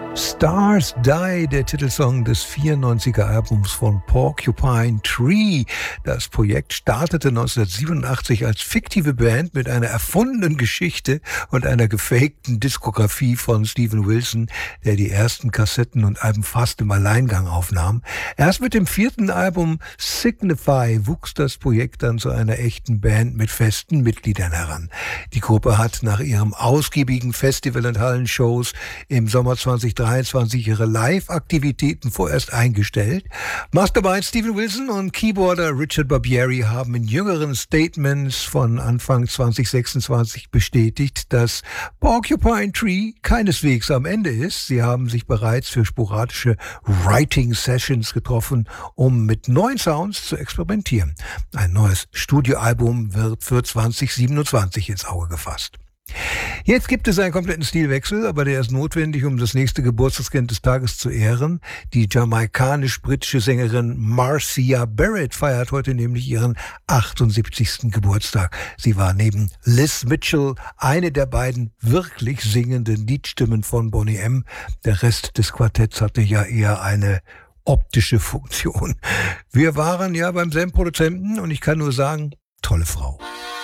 Stars Die, der Titelsong des 94er Albums von Porcupine Tree. Das Projekt startete 1987 als fiktive Band mit einer erfundenen Geschichte und einer gefakten Diskografie von Steven Wilson, der die ersten Kassetten und Alben fast im Alleingang aufnahm. Erst mit dem 4. Album Signify wuchs das Projekt dann zu einer echten Band mit festen Mitgliedern heran. Die Gruppe hat nach ihrem ausgiebigen Festival- und Hallenshows im Sommer 2023 ihre Live-Aktivitäten vorerst eingestellt. Mastermind Steven Wilson und Keyboarder Richard Barbieri haben in jüngeren Statements von Anfang 2026 bestätigt, dass Porcupine Tree keineswegs am Ende ist. Sie haben sich bereits für sporadische Writing-Sessions getroffen, um mit neuen Sounds zu experimentieren. Ein neues Studioalbum wird für 2027 ins Auge gefasst. Jetzt gibt es einen kompletten Stilwechsel, aber der ist notwendig, um das nächste Geburtstagskind des Tages zu ehren. Die jamaikanisch-britische Sängerin Marcia Barrett feiert heute nämlich ihren 78. Geburtstag. Sie war neben Liz Mitchell eine der beiden wirklich singenden Liedstimmen von Boney M. Der Rest des Quartetts hatte ja eher eine optische Funktion. Wir waren ja beim selben Produzenten und ich kann nur sagen, tolle Frau.